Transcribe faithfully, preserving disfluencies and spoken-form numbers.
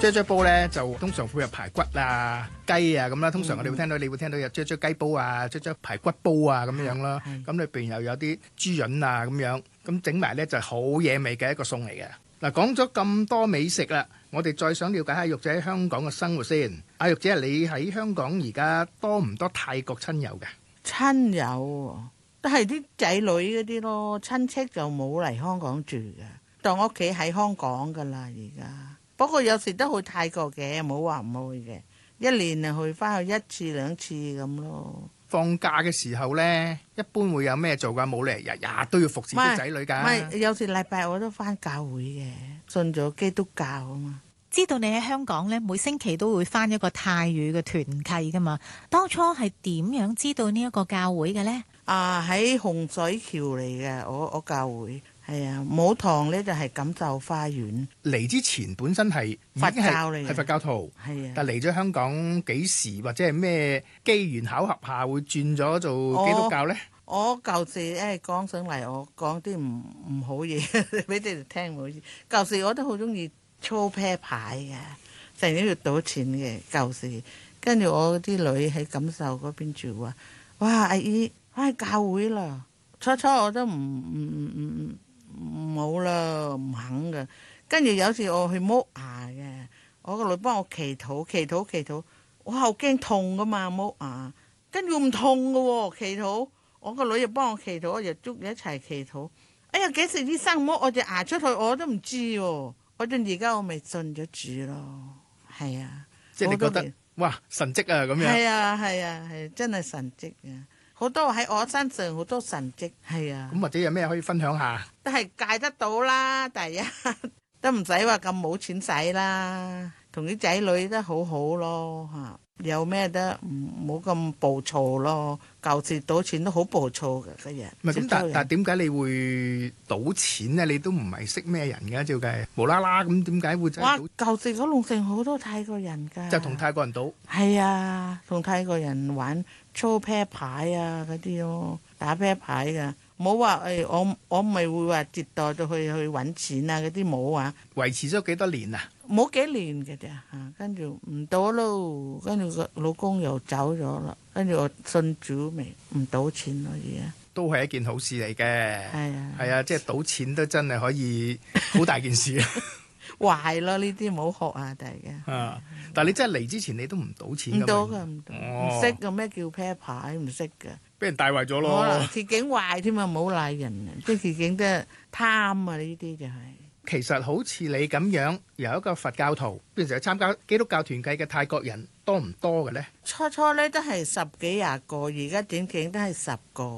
啫啫煲咧就通常會有排骨啊、雞啊咁啦。通常我哋會聽到，你會聽到有啫啫雞煲啊、啫啫排骨煲啊咁樣咯。咁裏邊又有啲豬潤啊咁樣，咁整埋咧就好惹味嘅一個餸嚟嘅。嗱，講咗咁多美食啦，我哋再想了解下玉姐喺香港嘅生活先。阿玉姐，你喺香港而家多唔多泰國親友嘅？ 親友都係啲仔女嗰啲咯，親戚就冇嚟香港住嘅，當我屋企喺香港噶啦而家。不過有時都去泰國嘅，冇話唔去嘅，一年就去翻去一次兩次咁咯。 放假嘅時候呢，一般會有咩做噶？冇理由日日都要服侍啲仔女噶。 唔係，有時禮拜我都翻教會嘅，信咗基督教啊嘛。 知道你喺香港呢，每星期都會翻一個泰語嘅團契噶嘛。當初係點樣知道呢一個教會嘅呢？ 啊，喺洪水橋嚟嘅，我我教會係啊，母堂呢就係錦繡花園。 嚟之前本身係佛教嚟嘅， 係佛教徒， 係啊。 但嚟咗香港幾時或者係咩機緣巧合下會轉咗做基督教呢？ 我，我舊時誒講上嚟，我講啲唔唔好嘢俾你哋聽，唔好意思。舊時我都好中意操啤牌嘅，成日要賭錢嘅舊時。跟住我啲女喺錦繡嗰邊住啊，哇！阿姨翻教會啦，初初我都唔唔唔唔冇啦，唔肯嘅。跟住有時我去剝牙嘅，我個女幫我祈禱祈禱祈禱，我好驚痛噶嘛剝牙，跟住唔痛嘅喎祈禱，我個女又幫我祈禱，我就捉住一齊祈禱。哎呀，幾時醫生剝我隻牙出去我都唔知喎。我到而家我未信咗主咯，係啊， 即係你覺得哇神蹟啊咁樣？ 係啊係啊係，真係神蹟啊！好多喺我身上好多神蹟，係啊。 咁或者有咩可以分享下？ 都係戒得到啦，第一都唔使話咁冇錢使啦，同啲仔女都好好咯嚇。有咩得唔冇咁暴躁咯？舊時賭錢都好暴躁嘅嗰日。 唔係咁，但但點解你會賭錢咧？你都唔係識咩人嘅，照計無啦啦咁點解會真係賭？ 哇！舊時嗰龍城好多泰國人㗎， 就同泰國人賭。係啊，同泰國人玩操啤牌啊嗰啲咯，打啤牌㗎。冇話誒，我我咪會話接待到去去揾錢啊嗰啲冇啊。 維持咗幾多年啊？ 冇幾年嘅啫嚇，跟住唔賭咯，跟住個老公又走咗啦，跟住我信主未唔賭錢咯而家。 都係一件好事嚟嘅。 係啊， 係啊，即係賭錢都真係可以好大件事啊！ 壞咯，呢啲冇學啊，大家。 啊！但係你真係嚟之前你都唔賭錢㗎嘛？ 唔賭㗎，唔賭，唔識㗎咩叫啤牌，唔識㗎。 俾人帶壞咗咯。 可能條件壞添啊，冇賴人啊，即係條件都係貪啊，呢啲就係。 其實好似你咁樣由一個佛教徒變成去參加基督教團契嘅泰國人多唔多嘅呢？ 初初咧都係十幾廿個，而家整整都係十個。